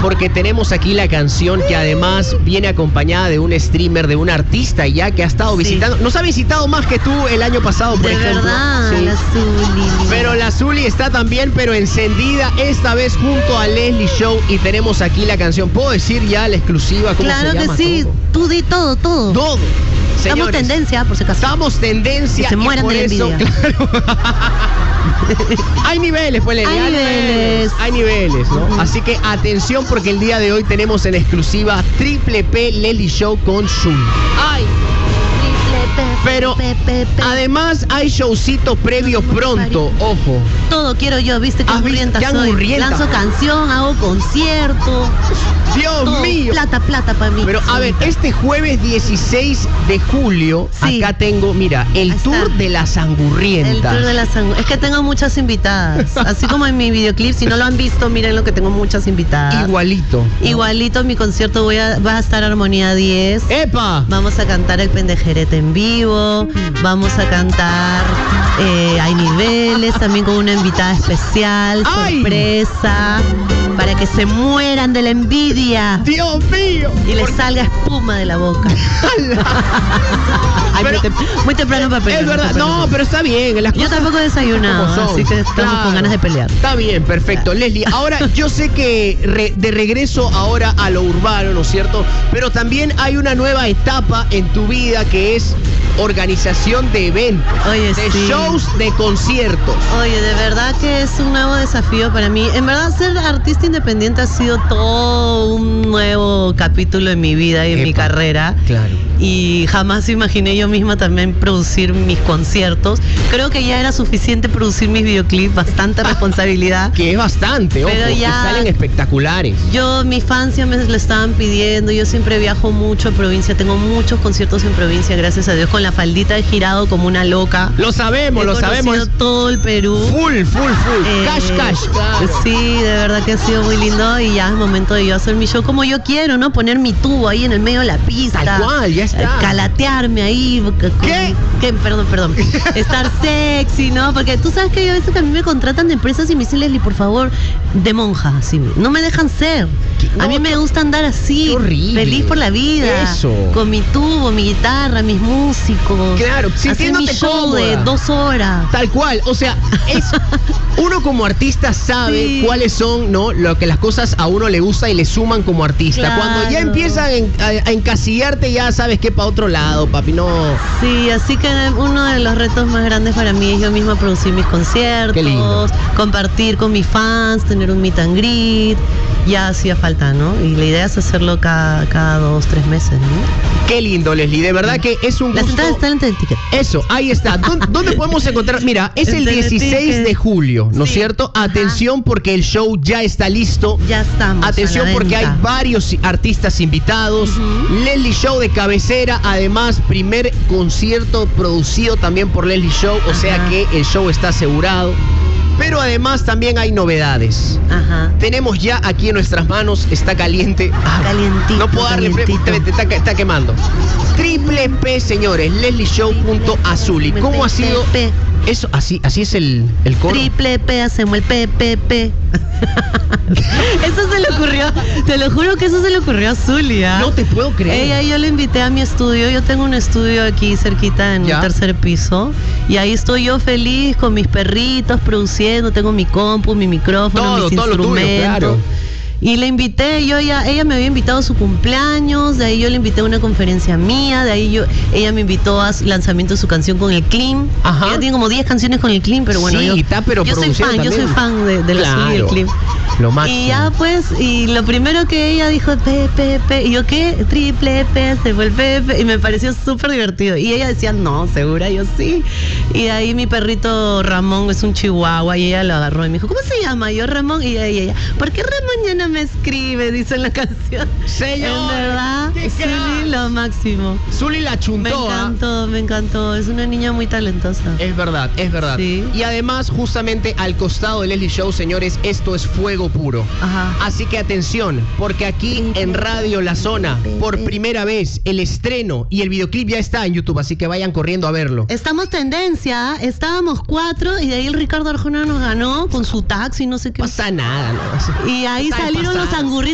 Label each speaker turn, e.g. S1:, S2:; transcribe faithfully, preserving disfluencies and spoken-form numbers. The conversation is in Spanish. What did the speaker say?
S1: porque tenemos aquí la canción que además viene acompañada de un streamer, de un artista ya que ha estado
S2: Sí.
S1: visitando. Nos ha visitado más que tú el año pasado, por
S2: De
S1: ejemplo.
S2: verdad,
S1: Sí.
S2: la Zuli.
S1: Pero la Zuli está también, pero encendida, esta vez junto a Leslie Show, y tenemos aquí la canción. ¿Puedo decir ya la exclusiva? ¿Cómo
S2: Claro
S1: se
S2: que
S1: llama?
S2: sí,
S1: Todo.
S2: tú di todo, todo.
S1: Todo.
S2: Estamos
S1: Señores,
S2: tendencia, por si acaso.
S1: Estamos tendencia.
S2: Que se
S1: y
S2: mueran
S1: por
S2: de la
S1: eso,
S2: envidia.
S1: claro. Hay niveles, pues, Leslie.
S2: Hay niveles.
S1: Hay niveles, ¿no?
S2: Ujú.
S1: Así que atención, porque el día de hoy tenemos en exclusiva Triple P Leslie Show con Zuli. ¡Ay! Pero además hay showcitos previos pronto, ojo.
S2: Todo quiero yo, viste que
S1: ¿Has visto?
S2: angurrienta
S1: Qué
S2: soy.
S1: angurrienta.
S2: Lanzo canción, hago concierto.
S1: Dios
S2: Todo.
S1: mío.
S2: Plata, plata para mí.
S1: Pero a ver, este jueves dieciséis de julio,
S2: Sí.
S1: acá tengo, mira, el
S2: Ahí
S1: tour
S2: está.
S1: de las
S2: El
S1: angurrientas.
S2: tour de las angu- Es que tengo muchas invitadas. Así como en mi videoclip, si no lo han visto, miren lo que tengo muchas invitadas.
S1: Igualito.
S2: Igualito en mi concierto voy a, va a estar Armonía diez.
S1: ¡Epa!
S2: Vamos a cantar el Pendejerete en vivo. Vamos a cantar eh, Hay Niveles, también con una invitada especial,
S1: ¡Ay!
S2: sorpresa, para que se mueran de la envidia
S1: ¡Dios mío!
S2: y les
S1: Porque-
S2: salga espuma de la boca. Ay,
S1: Pero-
S2: muy, tem- muy temprano para pelear.
S1: Es
S2: muy
S1: verdad,
S2: temprano.
S1: no, pero está bien. Las
S2: Yo
S1: cosas
S2: tampoco he desayunado,
S1: como son.
S2: así que estamos
S1: Claro.
S2: con ganas de pelear.
S1: Está bien, perfecto. Leslie, ahora yo sé que re- de regreso ahora a lo urbano, ¿no es cierto? Pero también hay una nueva etapa en tu vida que es organización de eventos,
S2: Oye,
S1: de
S2: sí.
S1: shows, de conciertos.
S2: Oye, de verdad que es un nuevo desafío para mí. En verdad, ser artista independiente ha sido todo un nuevo capítulo en mi vida y en mi
S1: Epa.
S2: carrera.
S1: Claro.
S2: Y jamás imaginé yo misma también producir mis conciertos. Creo que ya era suficiente producir mis videoclips, bastante responsabilidad.
S1: Que es bastante, ojo,
S2: Pero
S1: que
S2: ya-
S1: salen espectaculares.
S2: Yo, mis fans ya me lo estaban pidiendo, yo siempre viajo mucho a provincia, tengo muchos conciertos en provincia, gracias a Dios, con la faldita he girado como una loca.
S1: Lo sabemos,
S2: He
S1: lo sabemos.
S2: conocido todo el Perú.
S1: Full, full, full.
S2: Eh,
S1: cash, cash. Claro.
S2: Sí, de verdad que ha sido muy lindo y ya es momento de yo hacer mi show como yo quiero, ¿no? Poner mi tubo ahí en el medio de la pista.
S1: Tal cual, ya está.
S2: eh, Calatearme ahí. c- con-
S1: ¿Qué?
S2: ¿Qué? Perdón, perdón. Estar sexy, ¿no? Porque tú sabes que hay a veces que a mí me contratan de empresas y me dicen, Leslie, por favor, de monja, así. No me dejan ser.
S1: ¿Qué?
S2: A mí
S1: No,
S2: me
S1: qué-
S2: gusta andar así.
S1: qué horrible.
S2: Feliz por la vida.
S1: Eso.
S2: Con mi tubo, mi guitarra, mis músicos.
S1: Claro,
S2: hacer mi
S1: sintiéndote
S2: show de
S1: cómoda.
S2: dos horas.
S1: Tal cual, o sea, es uno como artista sabe
S2: Sí.
S1: cuáles son, ¿no? Lo que las cosas a uno le gusta y le suman como artista.
S2: Claro.
S1: Cuando ya empiezan en- a, a encasillarte, ya sabes que para otro lado, papi, no.
S2: Sí, así que uno de los retos más grandes para mí es yo misma producir mis conciertos,
S1: Qué lindo.
S2: compartir con mis fans, tener un meet and greet. Ya hacía falta, ¿no? Y la idea es hacerlo cada, cada dos, tres meses, ¿no?
S1: Qué lindo, Leslie, de verdad que es un
S2: Las
S1: gusto.
S2: entradas están en el ticket.
S1: Eso, ahí está. ¿Dó- ¿Dónde podemos encontrar? Mira, es el
S2: En
S1: dieciséis
S2: Teleticket.
S1: de julio, ¿no es
S2: Sí.
S1: cierto?
S2: Ajá.
S1: Atención porque el show ya está listo.
S2: Ya estamos.
S1: Atención
S2: a la
S1: porque hay
S2: venta.
S1: varios artistas invitados.
S2: Ujú.
S1: Leslie Show de cabecera, además primer concierto producido también por Leslie Show, o sea
S2: Ajá.
S1: que el show está asegurado. Pero además también hay novedades.
S2: Ajá.
S1: Tenemos ya aquí en nuestras manos, está caliente. Ah,
S2: Calientito,
S1: No puedo darle, fre-
S2: calientito.
S1: te- te- está, está quemando. Triple P, señores, Leslie Show punto azul. ¿Y cómo ha sido?
S2: P,
S1: Eso, así, así es el, el coro.
S2: Triple P, hacemos el P, P, P. Eso se le ocurrió, te lo juro que eso se le ocurrió a Zulia.
S1: No te puedo creer.
S2: Ella, yo la invité a mi estudio. Yo tengo un estudio aquí cerquita en
S1: Ya.
S2: el tercer piso. Y ahí estoy yo feliz con mis perritos produciendo. Tengo mi compu, mi micrófono,
S1: Todo,
S2: mis
S1: todo lo tuyo,
S2: instrumentos.
S1: claro.
S2: Y la invité, yo ya, ella me había invitado a su cumpleaños, de ahí yo le invité a una conferencia mía, de ahí yo, ella me invitó a su lanzamiento de su canción con el Clean.
S1: Ajá.
S2: Ella tiene como diez canciones con el Clean, pero bueno,
S1: Sí,
S2: yo,
S1: está, pero
S2: yo soy
S1: producido
S2: fan, yo soy
S1: también.
S2: fan de, de la
S1: Claro,
S2: Zulia y el Clean.
S1: Lo máximo.
S2: Y ya pues, y lo primero que ella dijo, P, P, P, y yo, ¿qué? Triple P, se fue el P, P, y me pareció súper divertido. Y ella decía, no, segura, yo sí. Y de ahí mi perrito Ramón es un chihuahua, y ella lo agarró y me dijo, ¿cómo se llama? Yo Ramón, y ella, y ella, ¿por qué Ramón ya no me escribe? Dice en la canción.
S1: Señor,
S2: En verdad,
S1: qué
S2: sí,
S1: crack.
S2: lo máximo.
S1: Zuli la
S2: Me
S1: chuntó. ¿ah?
S2: encantó, me encantó. Es una niña muy talentosa.
S1: Es verdad, es verdad.
S2: Sí.
S1: Y además, justamente al costado de Leslie Show, señores, esto es fuego puro.
S2: Ajá.
S1: Así que atención, porque aquí en Radio La Zona, por primera vez, el estreno y el videoclip ya está en YouTube, así que vayan corriendo a verlo.
S2: Estamos tendencia, estábamos cuatro y de ahí el Ricardo Arjona nos ganó con su taxi, no sé qué.
S1: No pasa nada, ¿no?
S2: Y ahí
S1: Está de
S2: salieron los
S1: pasada.
S2: angurritos.